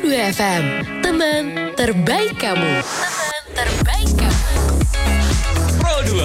Pro2 FM, teman terbaik kamu. Teman terbaik kamu. Pro2.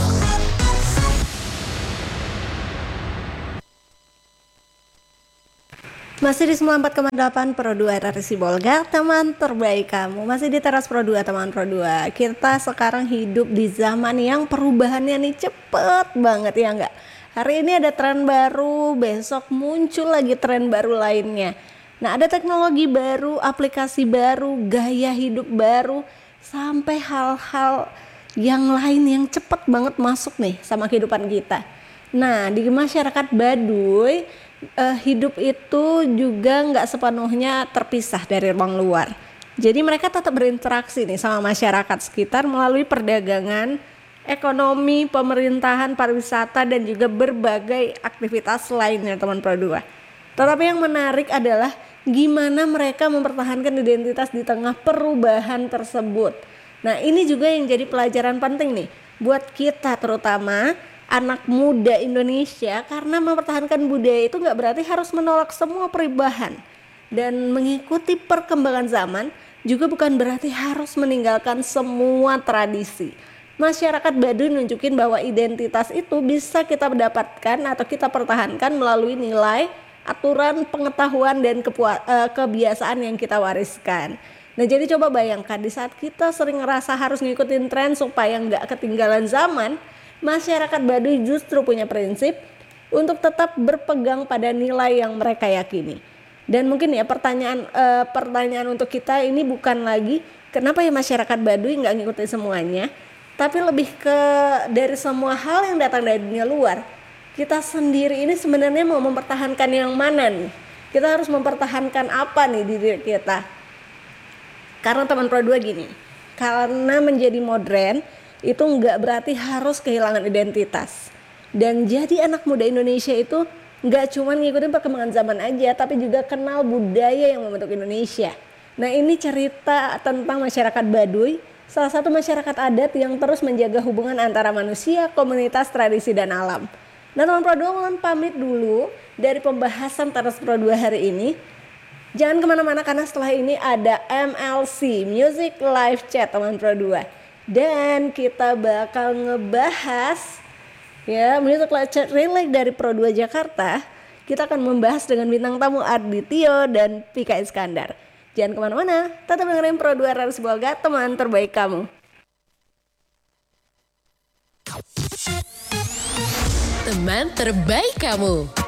Masih di 94,8 Pro2 RRI Sibolga, teman terbaik kamu. Masih di teras Pro2, teman Pro2. Kita sekarang hidup di zaman yang perubahannya nih cepet banget, ya enggak? Hari ini ada tren baru, besok muncul lagi tren baru lainnya. Nah, ada teknologi baru, aplikasi baru, gaya hidup baru, sampai hal-hal yang lain yang cepet banget masuk nih sama kehidupan kita. Nah, di masyarakat Baduy, hidup itu juga nggak sepenuhnya terpisah dari ruang luar. Jadi mereka tetap berinteraksi nih sama masyarakat sekitar melalui perdagangan, ekonomi, pemerintahan, pariwisata, dan juga berbagai aktivitas lainnya, teman Pro2. Tetapi yang menarik adalah gimana mereka mempertahankan identitas di tengah perubahan tersebut. Nah, ini juga yang jadi pelajaran penting nih buat kita, terutama anak muda Indonesia, karena mempertahankan budaya itu nggak berarti harus menolak semua perubahan, dan mengikuti perkembangan zaman juga bukan berarti harus meninggalkan semua tradisi. Masyarakat Baduy nunjukin bahwa identitas itu bisa kita dapatkan atau kita pertahankan melalui nilai, aturan, pengetahuan, dan kebiasaan yang kita wariskan. Nah, jadi coba bayangkan di saat kita sering ngerasa harus ngikutin tren supaya nggak ketinggalan zaman, masyarakat Baduy justru punya prinsip untuk tetap berpegang pada nilai yang mereka yakini. Dan mungkin ya pertanyaan untuk kita ini bukan lagi kenapa ya masyarakat Baduy nggak ngikutin semuanya, tapi lebih ke dari semua hal yang datang dari dunia luar, kita sendiri ini sebenarnya mau mempertahankan yang mana nih? Kita harus mempertahankan apa nih di diri kita? Karena teman Pro2 gini, karena menjadi modern itu nggak berarti harus kehilangan identitas. Dan jadi anak muda Indonesia itu nggak cuma ngikutin perkembangan zaman aja, tapi juga kenal budaya yang membentuk Indonesia. Nah, ini cerita tentang masyarakat Baduy, salah satu masyarakat adat yang terus menjaga hubungan antara manusia, komunitas, tradisi, dan alam. Nah, teman Pro2 mohon pamit dulu dari pembahasan teras Pro2 hari ini. Jangan kemana-mana karena setelah ini ada MLC Music Live Chat, teman Pro2. Dan kita bakal ngebahas ya Music Live Chat Relay dari Pro2 Jakarta. Kita akan membahas dengan bintang tamu Arditio dan Pika Iskandar. Jangan kemana-mana, tetap dengerin Pro2 RRI Sibolga, teman terbaik kamu. Teman terbaik kamu.